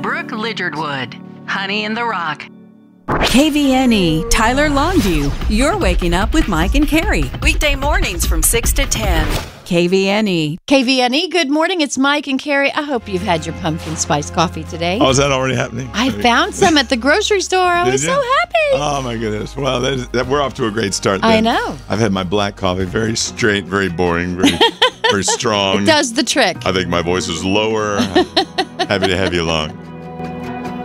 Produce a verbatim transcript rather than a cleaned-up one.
Brooke Lizardwood. Honey in the Rock. K V N E, Tyler Longview. You're waking up with Mike and Carrie. Weekday mornings from six to ten. K V N E. K V N E, good morning. It's Mike and Carrie. I hope you've had your pumpkin spice coffee today. Oh, is that already happening? I found some at the grocery store. I Did was you? so happy. Oh, my goodness. Well, that is, that, we're off to a great start then. I know. I've had my black coffee, very straight, very boring, very, very strong. It does the trick. I think my voice is lower. Happy to have you along.